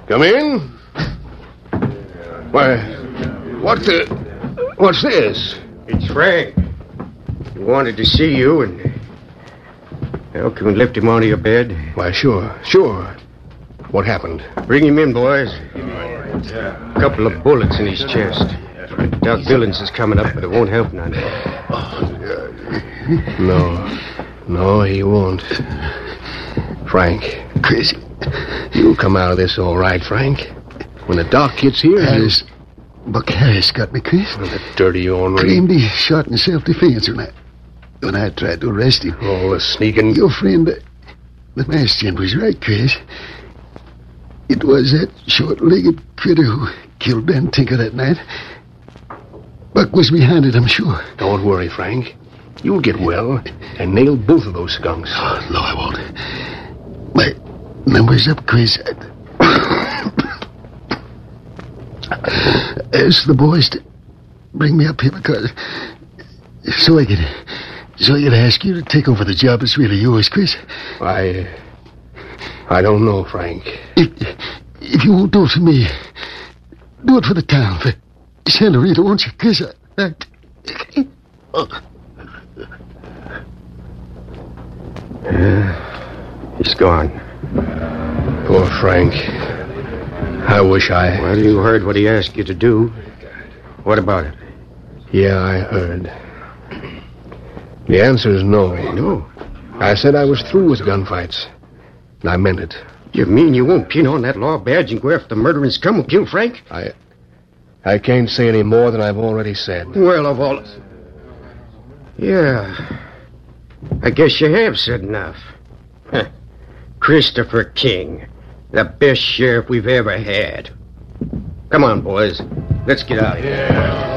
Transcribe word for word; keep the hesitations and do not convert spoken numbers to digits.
Come in. Why, what the... What's this? It's Frank. He wanted to see you, and... Well, can we lift him onto your bed? Why, sure, sure. What happened? Bring him in, boys. A couple of bullets in his chest. Doc Billings is coming up, but it won't help none. No. No, he won't. Frank. Chris. You'll come out of this all right, Frank. When the doc gets here... Harris. Buck Harris got me, Chris. Oh, that dirty ornery. Claimed he shot in self-defense when I, when I tried to arrest him. Oh, the sneaking... Your friend, uh, the masked gent, was right, Chris. It was that short-legged critter who killed Ben Tinker that night. Buck was behind it, I'm sure. Don't worry, Frank. You'll get well and nail both of those skunks. Oh, no, I won't. My number's up, Chris. Ask the boys to bring me up here because... So I could... So I could ask you to take over the job that's really yours, Chris. I... I don't know, Frank. If, if you won't do it for me, do it for the town, for Santa Rita, won't you, Chris? I, I, oh. Yeah, he's gone. Poor Frank. I wish I... Well, you heard what he asked you to do. What about it? Yeah, I heard. The answer is no. No? I said I was through with gunfights. And I meant it. You mean you won't pin on that law badge and go after the murdering scum who killed Frank? I... I can't say any more than I've already said. Well, of all... Yeah. I guess you have said enough. Christopher King. The best sheriff we've ever had. Come on, boys. Let's get out of here. Yeah.